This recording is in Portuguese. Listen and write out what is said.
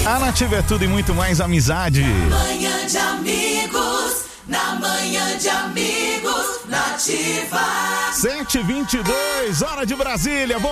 A Nativa é tudo e muito mais amizade. Manhã de amigos, na manhã de amigos, Nativa. 7h22, hora de Brasília. Bom